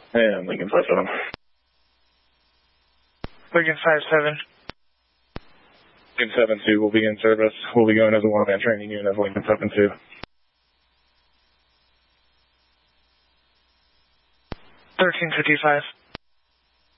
And Lincoln 57. Lincoln 57. Lincoln 72 will be in service. We'll be going as a one-man training unit as Lincoln 72. 1355.